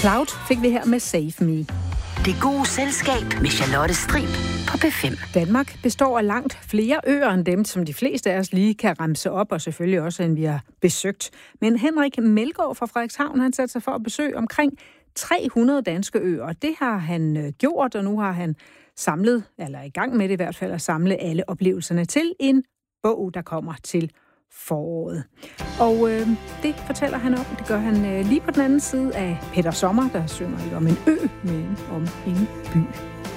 Cloud fik vi her med Save Me. Det gode selskab med Charlotte Strib på P5. Danmark består af langt flere øer end dem, som de fleste af os lige kan remse op, og selvfølgelig også, end vi har besøgt. Men Henrik Melgaard fra Frederikshavn, han satte sig for at besøge omkring 300 danske øer. Det har han gjort, og nu har han samlet, eller er i gang med det i hvert fald, at samle alle oplevelserne til en bog, der kommer til foråret. Og det fortæller han om. Det gør han lige på den anden side af Peter Sommer, der synger ikke om en ø, men om en by.